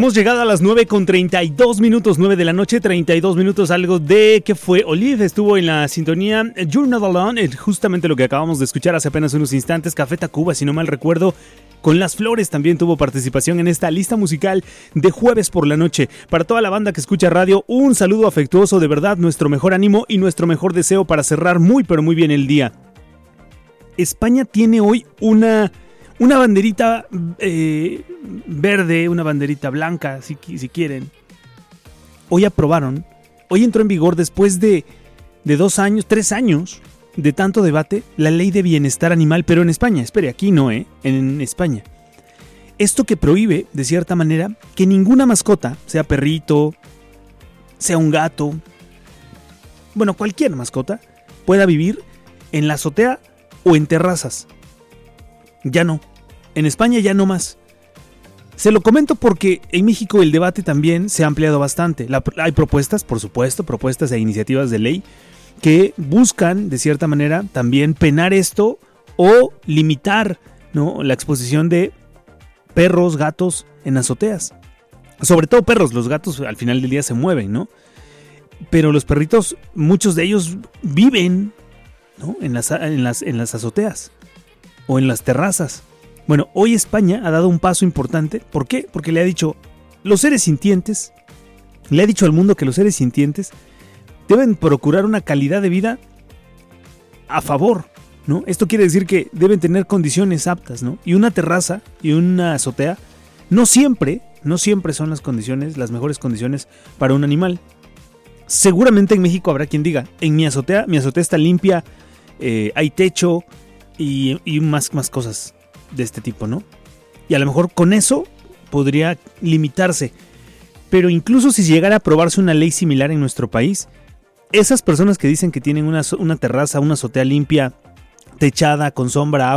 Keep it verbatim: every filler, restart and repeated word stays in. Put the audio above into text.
Hemos llegado a las nueve con treinta y dos minutos, nueve de la noche, treinta y dos minutos, algo de ¿qué fue? Olive estuvo en la sintonía You're Not Alone, justamente lo que acabamos de escuchar hace apenas unos instantes. Café Tacuba, si no mal recuerdo, con Las Flores también tuvo participación en esta lista musical de jueves por la noche. Para toda la banda que escucha radio, un saludo afectuoso, de verdad, nuestro mejor ánimo y nuestro mejor deseo para cerrar muy pero muy bien el día. España tiene hoy una... Una banderita eh, verde, una banderita blanca, si, si quieren. Hoy aprobaron, hoy entró en vigor después de, de dos años, tres años de tanto debate, la ley de bienestar animal, pero en España. Espere, aquí no, ¿eh? En España. Esto que prohíbe, de cierta manera, que ninguna mascota, sea perrito, sea un gato, bueno, cualquier mascota, pueda vivir en la azotea o en terrazas. Ya no. En España ya no más. Se lo comento porque en México el debate también se ha ampliado bastante. La, hay propuestas, por supuesto, propuestas e iniciativas de ley que buscan, de cierta manera, también penar esto o limitar, ¿no?, la exposición de perros, gatos en azoteas. Sobre todo perros, los gatos al final del día se mueven, ¿no? Pero los perritos, muchos de ellos viven, ¿no?, en las, en las, en las azoteas o en las terrazas. Bueno, hoy España ha dado un paso importante. ¿Por qué? Porque le ha dicho, los seres sintientes, le ha dicho al mundo que los seres sintientes deben procurar una calidad de vida a favor, ¿no? Esto quiere decir que deben tener condiciones aptas, ¿no? Y una terraza y una azotea no siempre, no siempre son las condiciones, las mejores condiciones para un animal. Seguramente en México habrá quien diga, en mi azotea, mi azotea está limpia, eh, hay techo y, y más, más cosas de este tipo, ¿no? Y a lo mejor con eso podría limitarse. Pero incluso si llegara a aprobarse una ley similar en nuestro país, esas personas que dicen que tienen una, una terraza, una azotea limpia, techada, con sombra, agua,